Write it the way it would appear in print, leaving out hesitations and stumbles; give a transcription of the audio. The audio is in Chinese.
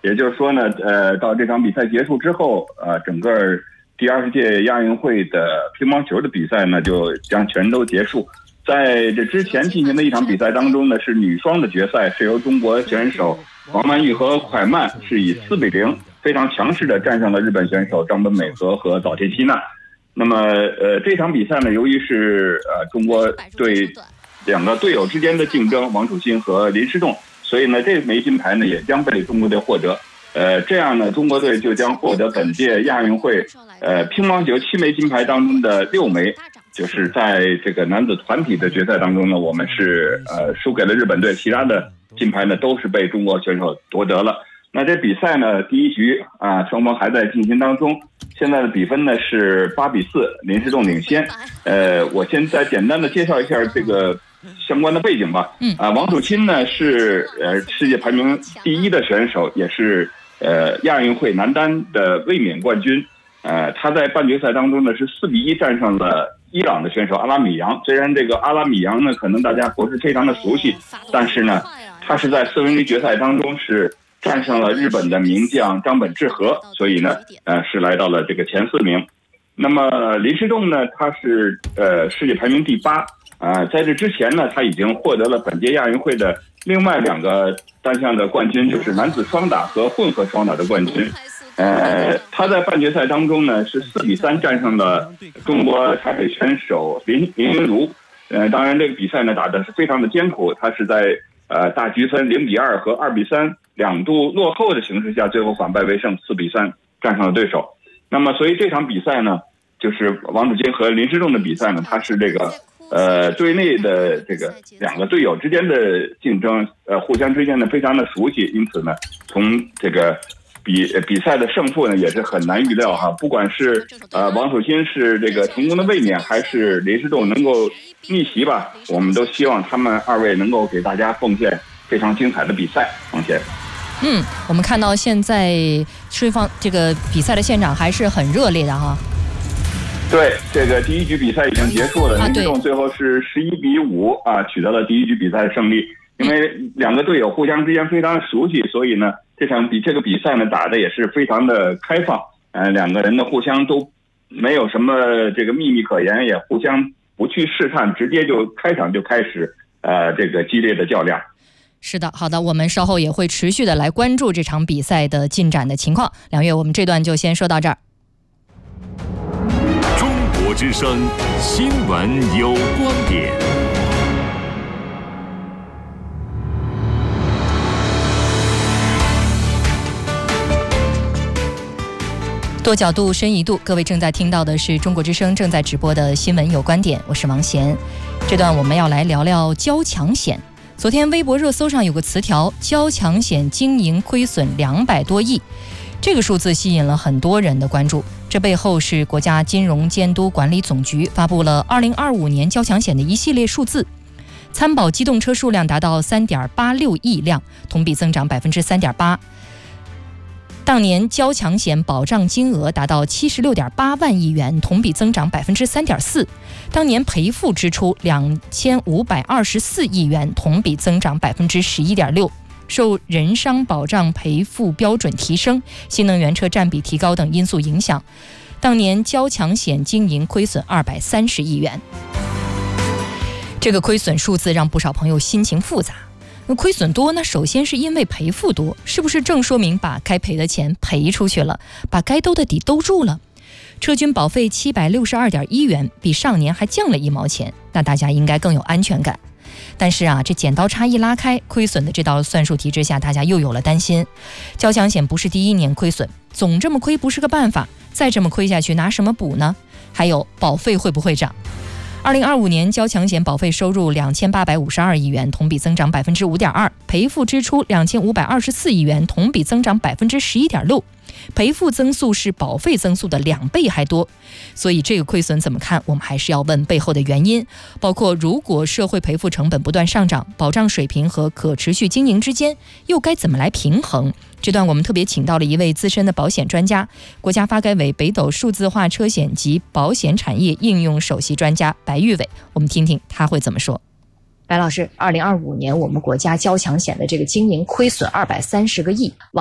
也就是说呢，到这场比赛结束之后，整个第20届亚运会的乒乓球的比赛呢就将全都结束。在这之前进行的一场比赛当中呢，是女双的决赛，是由中国选手王曼玉和蒯曼是以4-0非常强势的战胜了日本选手张本美和和早田希娜。那么这场比赛呢，由于是中国队两个队友之间的竞争，王楚钦和林诗栋，所以呢这枚金牌呢也将被中国队获得。这样呢，中国队就将获得本届亚运会乒乓球7枚金牌当中的6枚。就是在这个男子团体的决赛当中呢，我们是输给了日本队，其他的金牌呢都是被中国选手夺得了。那这比赛呢，第一局双方还在进行当中，现在的比分呢是8-4，林诗栋领先。我先再简单的介绍一下这个相关的背景吧。王楚钦呢是世界排名第1的选手，也是亚运会男单的卫冕冠军。他在半决赛当中呢是4-1战胜了伊朗的选手阿拉米扬。虽然这个阿拉米扬呢可能大家不是非常的熟悉，但是呢他是在4分之一决赛当中是战胜了日本的名将张本智和，所以呢是来到了这个前4名。那么林诗栋呢，他是世界排名第8。在这之前呢，他已经获得了本届亚运会的另外2个单项的冠军，就是男子双打和混合双打的冠军。他在半决赛当中呢是4-3战胜了中国台北选手林云如。当然这个比赛呢打的是非常的艰苦，他是在大局分0-2和2-32度落后的形势下，最后反败为胜，4-3战胜了对手。那么所以这场比赛呢，就是王楚钦和林诗栋的比赛呢，他是这个队内的这个2个队友之间的竞争，互相之间呢非常的熟悉，因此呢从这个比赛的胜负呢也是很难预料哈。不管是王楚钦是这个成功的卫冕，还是林诗栋能够逆袭吧，我们都希望他们2位能够给大家奉献非常精彩的比赛。王贤， 我们看到现在双方这个比赛的现场还是很热烈的哈。 对，这个第1局比赛已经结束了，林诗栋最后是11-5取得了第1局比赛的胜利。因为2个队友互相之间非常熟悉，所以呢这个比赛呢打的也是非常的开放。2个人呢互相都没有什么这个秘密可言，也互相不去试探，直接就开场就开始这个激烈的较量。 是的，好的，我们稍后也会持续的来关注这场比赛的进展的情况。梁月，我们这段就先说到这儿。 中国之声新闻有观点。 多角度深一度，各位正在听到的是中国之声正在直播的新闻有观点，我是王贤。这段我们要来聊聊交强险。昨天微博热搜上有个词条，交强险经营亏损200多亿，这个数字吸引了很多人的关注。这背后是国家金融监督管理总局发布了2025年交强险的一系列数字，参保机动车数量达到3.86亿辆，同比增长3.8%。当年交强险保障金额达到76.8万亿元，同比增长3.4%。当年赔付支出2524亿元，同比增长11.6%。受人伤保障赔付标准提升、新能源车占比提高等因素影响，当年交强险经营亏损230亿元。这个亏损数字让不少朋友心情复杂。亏损多呢，首先是因为赔付多，是不是正说明把该赔的钱赔出去了，把该兜的底兜住了？车均保费762.1元，比上年还降了1毛钱，那大家应该更有安全感。但是这剪刀差一拉开，亏损的这道算术题之下，大家又有了担心。交强险不是第1年亏损，总这么亏不是个办法，再这么亏下去拿什么补呢？还有保费会不会涨？2025年交强险保费收入2852亿元，同比增长5.2%，赔付支出2524亿元，同比增长11.6%，赔付增速是保费增速的2倍还多。所以这个亏损怎么看，我们还是要问背后的原因，包括如果社会赔付成本不断上涨，保障水平和可持续经营之间又该怎么来平衡？这段我们特别请到了一位资深的保险专家，国家发改委北斗数字化车险及保险产业应用首席专家白玉伟，我们听听他会怎么说。 白老师，2025年我们国家交强险的这个经营亏损230个亿，